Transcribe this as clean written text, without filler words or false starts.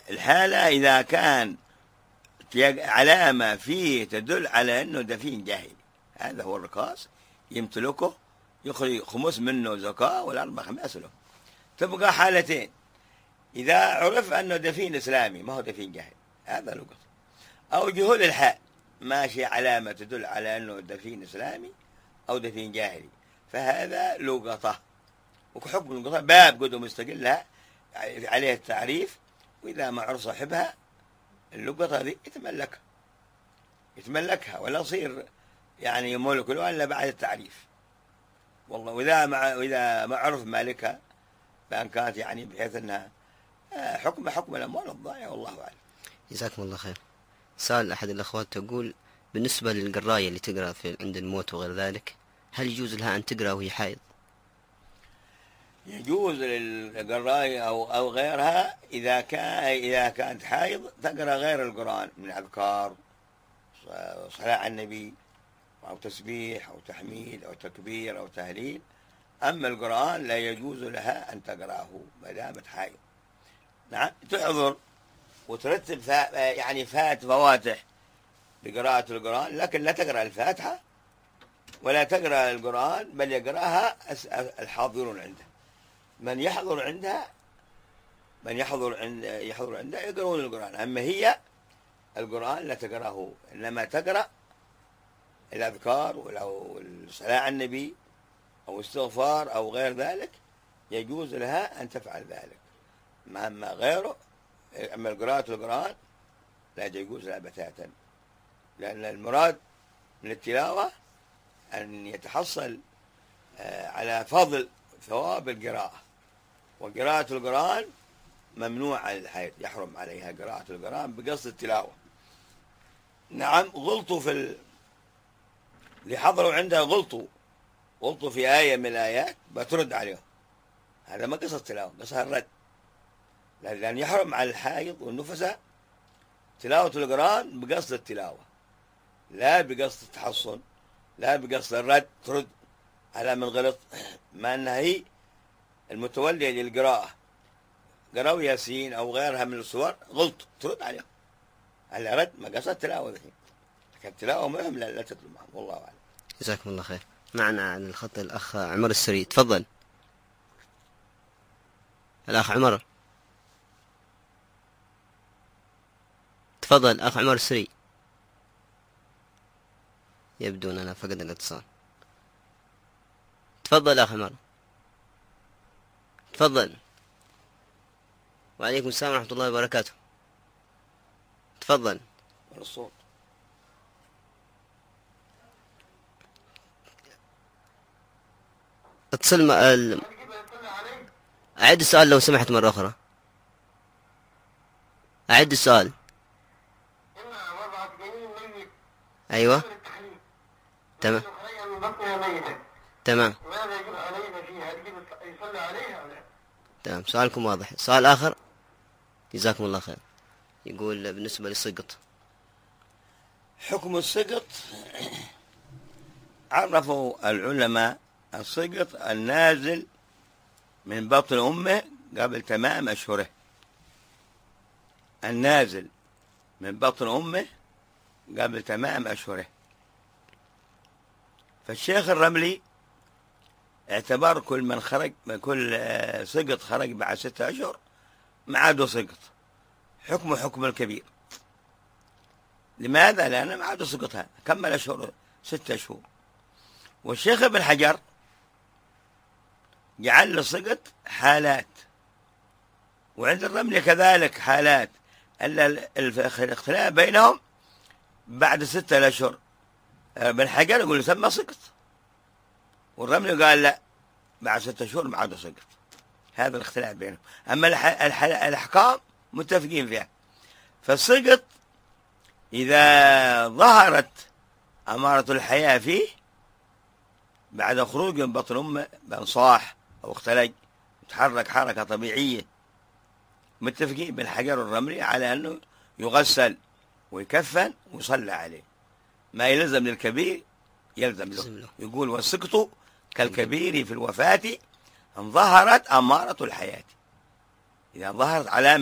الحالة إذا كان علامة فيه تدل على أنه دفين جاهلي، هذا هو الركاز، يمتلكه، يخرج خمس منه زكاة والأربع خماس له. تبقى حالتين: إذا عرف أنه دفين إسلامي ما هو دفين جاهلي، هذا لقطة، أو جهول الحال ماشي علامة تدل على أنه دفين إسلامي أو دفين جاهلي، فهذا لقطة. وحكم اللقطة باب قد مستقلها عليه التعريف، وإذا ما عرف صاحبها اللقطة ذي يتملكها ولا يصير يعني يملك له إلا بعد التعريف. والله وإذا ما عرف مالكها فإن كانت يعني بحيث أنها حكم الأموال الضائعة، والله أعلم. جزاكم الله خير. سأل أحد الأخوات تقول: بالنسبة للقراية اللي تقرأ في عند الموت وغير ذلك، هل يجوز لها أن تقرأ وهي حائض؟ يجوز للقراية أو غيرها إذا كانت حائض تقرأ غير القرآن من أذكار، صلاة على النبي، أو تسبيح أو تحميد أو تكبير أو تهليل. أما القرآن لا يجوز لها أن تقرأه ما دامت حائض. نعم، تحضر وترتب يعني فواتح لقراءة القرآن، لكن لا تقرأ الفاتحة ولا تقرأ القرآن، بل يقرأها الحاضرون عنده. من يحضر عندها يقرؤون القرآن، أما هي القرآن لا تقرأه، إنما تقرأ الأذكار أو الصلاة على النبي أو استغفار أو غير ذلك، يجوز لها أن تفعل ذلك. أما غيره، أما قراءة القرآن لا يجوز لها بتاتا، لأن المراد من التلاوة أن يتحصل على فضل ثواب القراءة، وقراءة القرآن ممنوع على الحيض، يحرم عليها قراءة القرآن بقصد التلاوة. نعم، غلطوا اللي حضروا عندها غلطوا في آية من الآيات بترد عليهم، هذا ما قصد تلاوة، قصد الرد، لأن يحرم على الحائض والنفساء تلاوة القرآن بقصد التلاوة، لا بقصد التحصن، لا بقصد الرد، ترد على من غلط، ما أنها هي المتولية للقراءة قرأوا ياسين أو غيرها من الصور، غلط ترد عليهم على رد، ما قصد تلاوة ذي، لكن التلاوة مهم لا تطلب معهم، والله أعلم. جزاكم الله خير. معنا عن الخط الأخ عمر السري، تفضل. الأخ عمر، تفضل أخ عمر السري. يبدو أننا فقدنا الاتصال. تفضل أخ عمر، تفضل. وعليكم السلام ورحمة الله وبركاته. تفضل. الصوت. اتصل أعد السؤال لو سمحت مرة أخرى. أعد السؤال. أيوة. تمام. تمام. تمام، سؤالكم واضح. سؤال آخر. جزاكم الله خير. يقول بالنسبة للسقط، حكم السقط، عرفوا العلماء السقط النازل من بطن أمه قبل تمام أشهره، النازل من بطن أمه قبل تمام أشهره. فالشيخ الرملي اعتبر كل سقط خرج بعد 6 أشهر ما عاده سقط، حكمه حكم الكبير. لماذا؟ لأنه ما عاده سقطها، كمل أشهر 6 أشهر. والشيخ ابن حجر جعل السقط حالات، وعند الرملي كذلك حالات، الاختلاف بينهم بعد 6 أشهر. ابن حجر يقول يسمى سقط، والرملي قال لا، بعد 6 أشهر ما عاد سقط. هذا الاختلاف بينهم، أما الأحكام متفقين فيها. فالسقط إذا ظهرت أمارة الحياة فيه بعد خروج من بطن أمه، بانصاح أو اختلج وتحرك حركة طبيعية، متفقين بين حجر والرملي على أنه يغسل ويكفن ويصلى عليه، ما يلزم للكبير يلزم له. يقول والسقط كالكبير في الوفاة ان ظهرت أمارة الحياة، إذا ظهرت علامة